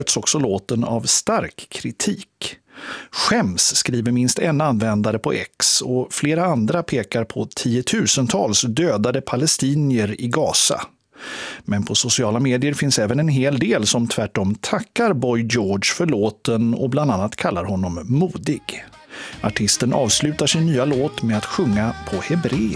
också låten av stark kritik. Skäms, skriver minst en användare på X, och flera andra pekar på tiotusentals dödade palestinier i Gaza. Men på sociala medier finns även en hel del som tvärtom tackar Boy George för låten och bland annat kallar honom modig. Artisten avslutar sin nya låt med att sjunga på hebreiska.